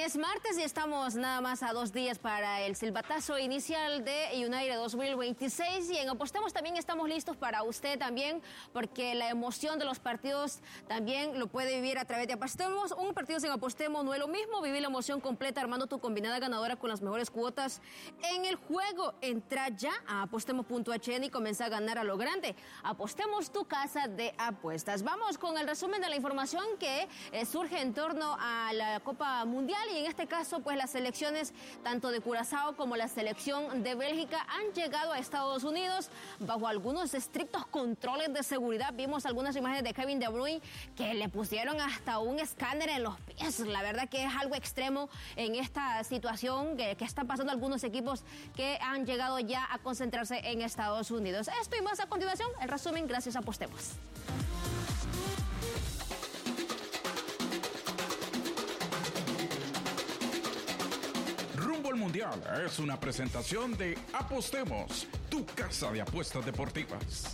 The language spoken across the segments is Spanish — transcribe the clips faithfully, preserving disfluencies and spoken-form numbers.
es martes y estamos nada más a dos días para el silbatazo inicial de United dos mil veintiséis y en Apostemos también estamos listos para usted también, porque la emoción de los partidos también lo puede vivir a través de Apostemos. Un partido sin Apostemos no es lo mismo, vivir la emoción completa armando tu combinada ganadora con las mejores cuotas en el juego. Entra ya a apostemos punto h n y comienza a ganar a lo grande. Apostemos, tu casa de apuestas. Vamos con el resumen de la información que eh, surge en torno a la Copa Mundial. Y en este caso, pues las selecciones tanto de Curazao como la selección de Bélgica han llegado a Estados Unidos bajo algunos estrictos controles de seguridad. Vimos algunas imágenes de Kevin De Bruyne que le pusieron hasta un escáner en los pies. La verdad que es algo extremo en esta situación que, que están pasando algunos equipos que han llegado ya a concentrarse en Estados Unidos. Esto y más a continuación, el resumen gracias a Apostemos. Rumbo al Mundial es una presentación de Apostemos, tu casa de apuestas deportivas.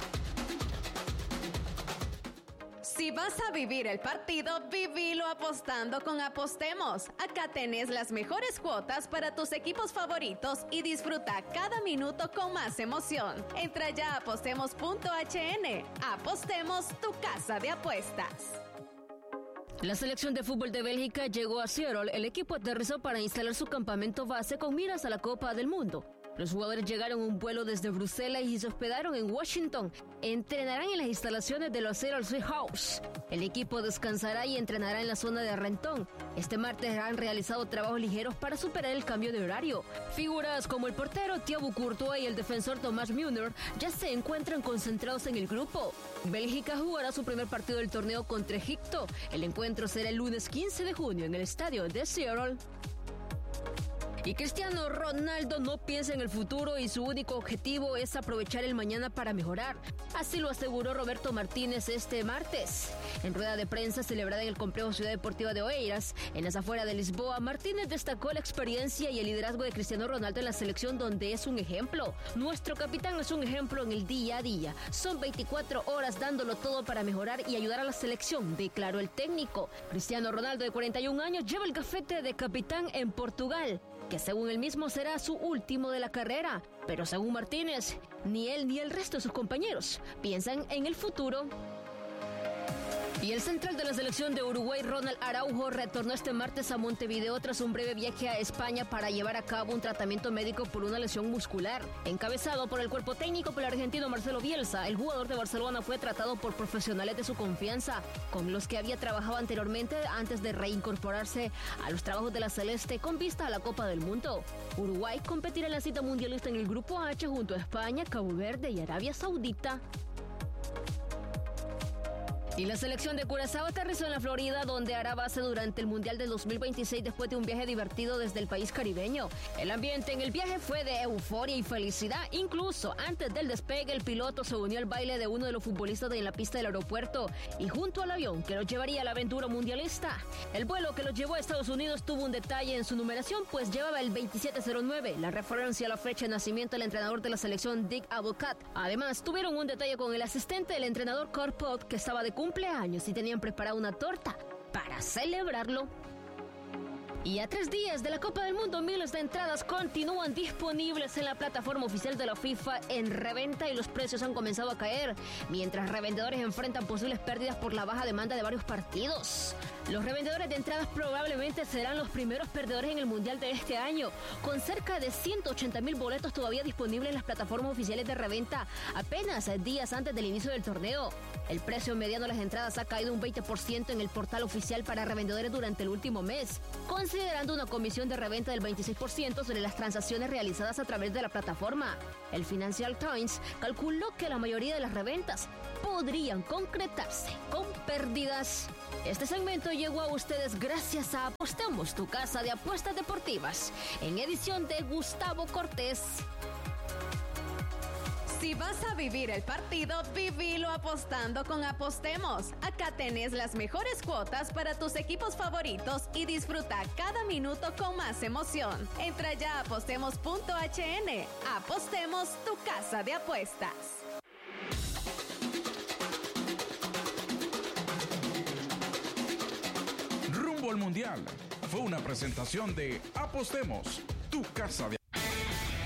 Si vas a vivir el partido, vivilo apostando con Apostemos. Acá tenés las mejores cuotas para tus equipos favoritos y disfruta cada minuto con más emoción. Entra ya a apostemos punto h n. Apostemos, tu casa de apuestas. La selección de fútbol de Bélgica llegó a Seattle. El equipo aterrizó para instalar su campamento base con miras a la Copa del Mundo. Los jugadores llegaron en un vuelo desde Bruselas y se hospedaron en Washington. Entrenarán en las instalaciones de los Seattle Seahawks. El equipo descansará y entrenará en la zona de Renton. Este martes han realizado trabajos ligeros para superar el cambio de horario. Figuras como el portero Thibaut Courtois y el defensor Thomas Müller ya se encuentran concentrados en el grupo. Bélgica jugará su primer partido del torneo contra Egipto. El encuentro será el lunes quince de junio en el estadio de Seattle. Y Cristiano Ronaldo no piensa en el futuro y su único objetivo es aprovechar el mañana para mejorar. Así lo aseguró Roberto Martínez este martes. En rueda de prensa celebrada en el complejo Ciudad Deportiva de Oeiras, en las afueras de Lisboa, Martínez destacó la experiencia y el liderazgo de Cristiano Ronaldo en la selección, donde es un ejemplo. Nuestro capitán es un ejemplo en el día a día. Son veinticuatro horas dándolo todo para mejorar y ayudar a la selección, declaró el técnico. Cristiano Ronaldo, de cuarenta y un años, lleva el gafete de capitán en Portugal, que según él mismo será su último de la carrera. Pero según Martínez, ni él ni el resto de sus compañeros piensan en el futuro. Y el central de la selección de Uruguay, Ronald Araujo, retornó este martes a Montevideo tras un breve viaje a España para llevar a cabo un tratamiento médico por una lesión muscular. Encabezado por el cuerpo técnico por el argentino Marcelo Bielsa, el jugador de Barcelona fue tratado por profesionales de su confianza, con los que había trabajado anteriormente antes de reincorporarse a los trabajos de la Celeste con vista a la Copa del Mundo. Uruguay competirá en la cita mundialista en el Grupo H junto a España, Cabo Verde y Arabia Saudita. Y la selección de Curazao aterrizó en la Florida, donde hará base durante el Mundial del dos mil veintiséis después de un viaje divertido desde el país caribeño. El ambiente en el viaje fue de euforia y felicidad. Incluso antes del despegue, el piloto se unió al baile de uno de los futbolistas en la pista del aeropuerto y junto al avión que los llevaría a la aventura mundialista. El vuelo que los llevó a Estados Unidos tuvo un detalle en su numeración, pues llevaba el veintisiete cero nueve, la referencia a la fecha de nacimiento del entrenador de la selección, Dick Advocaat. Además, tuvieron un detalle con el asistente del entrenador, Kurt Poth, que estaba de cumpleaños y tenían preparada una torta para celebrarlo. Y a tres días de la Copa del Mundo, miles de entradas continúan disponibles en la plataforma oficial de la FIFA en reventa y los precios han comenzado a caer, mientras revendedores enfrentan posibles pérdidas por la baja demanda de varios partidos. Los revendedores de entradas probablemente serán los primeros perdedores en el Mundial de este año, con cerca de ciento ochenta mil boletos todavía disponibles en las plataformas oficiales de reventa apenas días antes del inicio del torneo. El precio mediano de las entradas ha caído un veinte por ciento en el portal oficial para revendedores durante el último mes, considerando una comisión de reventa del veintiséis por ciento sobre las transacciones realizadas a través de la plataforma. El Financial Times calculó que la mayoría de las reventas podrían concretarse con pérdidas. Este segmento llegó a ustedes gracias a Apostemos, tu casa de apuestas deportivas, en edición de Gustavo Cortés. Si vas a vivir el partido, vivilo apostando con Apostemos. Acá tenés las mejores cuotas para tus equipos favoritos y disfruta cada minuto con más emoción. Entra ya a apostemos punto h n. Apostemos, tu casa de apuestas. Rumbo rumbo al Mundial fue una presentación de Apostemos, tu casa de